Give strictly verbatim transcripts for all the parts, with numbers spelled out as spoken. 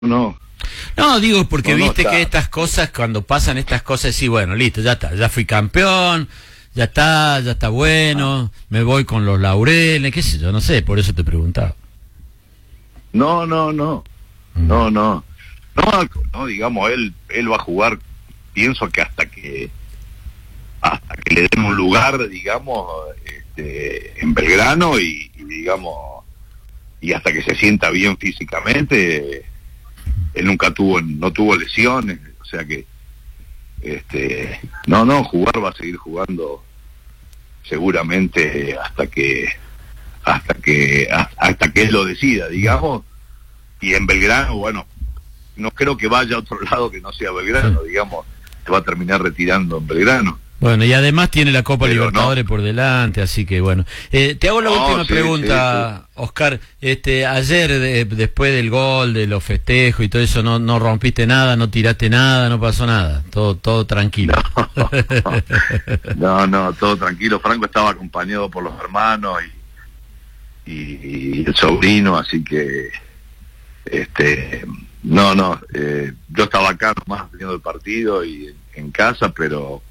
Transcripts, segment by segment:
no. No, digo, porque no, no, viste está. que estas cosas, cuando pasan estas cosas, sí, bueno, listo, ya está, ya fui campeón, ya está, ya está bueno, me voy con los laureles, qué sé yo, no sé, por eso te preguntaba. No, no, no, no, no, no, no, digamos, él, él va a jugar, pienso que hasta que, hasta que le den un lugar, digamos, este, en Belgrano y, y digamos, y hasta que se sienta bien físicamente. Él nunca tuvo, no tuvo lesiones, o sea que, este, no, no, jugar va a seguir jugando seguramente hasta que, hasta que, hasta que él lo decida, digamos, y en Belgrano, bueno, no creo que vaya a otro lado que no sea Belgrano, digamos, se va a terminar retirando en Belgrano. Bueno, y además tiene la Copa Pero Libertadores no. por delante, así que bueno. Eh, te hago la No, última sí, pregunta, sí, sí. Oscar. Este, ayer, de, después del gol, de los festejos y todo eso, no, no rompiste nada, no tiraste nada, no pasó nada. Todo, todo tranquilo. No, no, todo tranquilo. Franco estaba acompañado por los hermanos y, y, y el sobrino, así que, este, no, no, eh, yo estaba acá nomás viendo el partido y en casa, pero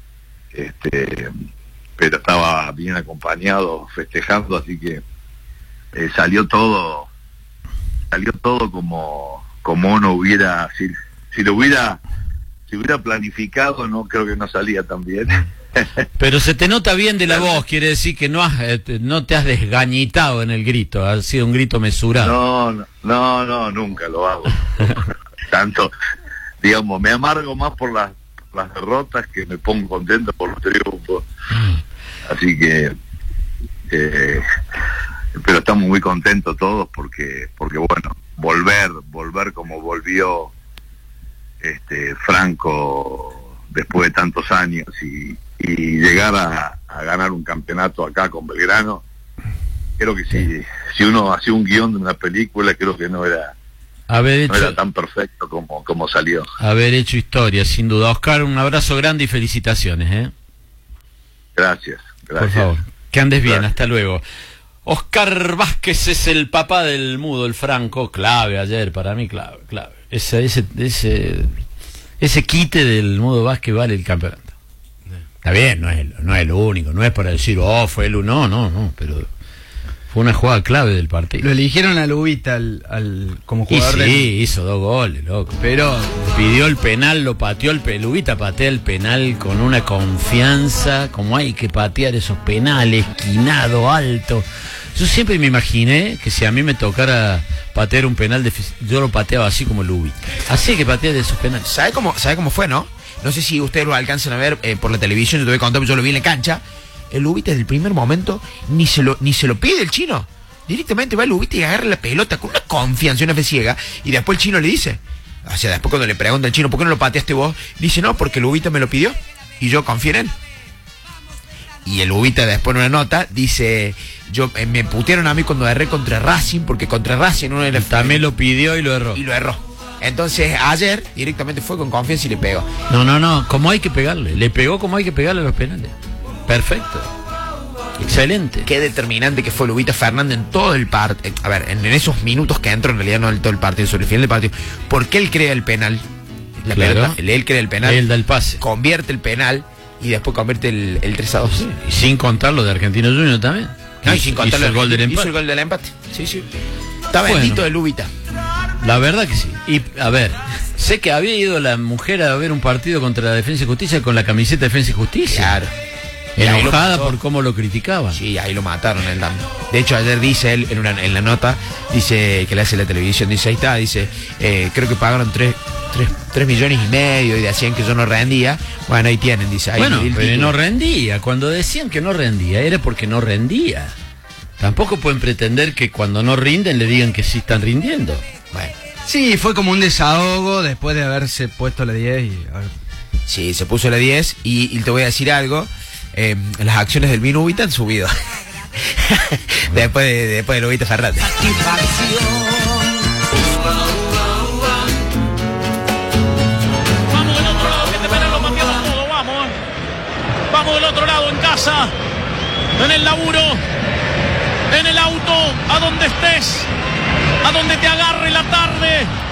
este pero estaba bien acompañado festejando, así que eh, salió todo salió todo como como uno hubiera, si, si lo hubiera si hubiera planificado, no creo que no salía tan bien. Pero se te nota bien de la voz, quiere decir que no has, eh, no te has desgañitado en el grito, ha sido un grito mesurado. No, no, no, no, nunca lo hago. Tanto, digamos, me amargo más por las las derrotas que me pongo contento por los triunfos. Así que eh, pero estamos muy contentos todos porque porque bueno, volver volver como volvió este Franco después de tantos años y, y llegar a, a ganar un campeonato acá con Belgrano, creo que si si uno hacía un guión de una película, creo que no era Haber hecho, no era tan perfecto como, como salió. Haber hecho historia, sin duda. Oscar, un abrazo grande y felicitaciones, ¿eh? Gracias, gracias. Por favor, que andes bien, Gracias. hasta luego. Oscar Vázquez es el papá del mudo, el Franco, clave ayer, para mí clave, clave. Ese, ese, ese, ese quite del mudo Vázquez vale el campeonato. Está bien, no es, no es lo único, no es para decir, oh, fue el uno, no, no, no, pero fue una jugada clave del partido. Lo eligieron a Lubita al, al, como Y jugador sí, del... hizo dos goles, loco. Pero pidió el penal, lo pateó el pelubita, patea el penal con una confianza, como hay que patear esos penales, esquinado, alto. Yo siempre me imaginé que si a mí me tocara patear un penal, de, yo lo pateaba así como Lubita. Así que patear esos penales. ¿Sabe cómo, sabe cómo fue, no? No sé si ustedes lo alcanzan a ver eh, por la televisión, yo te voy a contar, yo lo vi en la cancha. El Lubita desde el primer momento ni se lo ni se lo pide el chino. Directamente va el Lubita y agarra la pelota con una confianza y una fe ciega. Y después el chino le dice, o sea, después cuando le pregunta al chino, ¿por qué no lo pateaste vos? Dice, no, porque el Lubita me lo pidió y yo confío en él. Y el Lubita después en una nota dice, yo eh, me putearon a mí cuando erré contra Racing, porque contra Racing uno era... También lo pidió y lo erró. Y lo erró. Entonces ayer directamente fue con confianza y le pegó. No, no, no, como hay que pegarle. Le pegó como hay que pegarle a los penales. Perfecto. Excelente. Qué determinante que fue Lubita Fernández en todo el partido. A ver, en, en esos minutos que entró, en realidad no en todo el partido, sobre el final del partido. ¿Por qué él crea el penal? La Claro. pelota, él, él crea el penal. Él da el pase. Convierte el penal y después convierte el, el tres a dos. Sí, y sin contar lo de Argentino Junior también. No, y Hizo- sin contar hizo el gol del empate. Hizo el gol del empate. Sí, sí. Está Bueno. bendito de Lubita. La verdad que sí. Y, a ver, sé que había ido la mujer a ver un partido contra la Defensa y Justicia con la camiseta de Defensa y Justicia. Claro. Y ahí lo Enojada mató. por cómo lo criticaban. Sí, ahí lo mataron el Dan. De hecho, ayer dice él en, una, en la nota, dice que le hace la televisión, dice, ahí está, dice, eh, creo que pagaron tres, tres, tres millones y medio y decían que yo no rendía. Bueno, ahí tienen, dice. Ahí Bueno, le di el pero título. no rendía. Cuando decían que no rendía, era porque no rendía. Tampoco pueden pretender que cuando no rinden le digan que sí están rindiendo. Bueno, Sí, fue como un desahogo después de haberse puesto la diez y... a ver. sí, se puso la diez y, y te voy a decir algo. Eh, las acciones del Minubita han subido. después de, después de Lubita Fernández. Vamos del otro lado, que te verán los pateados todo, vamos. Vamos del otro lado, en casa, en el laburo, en el auto, a donde estés, a donde te agarre la tarde.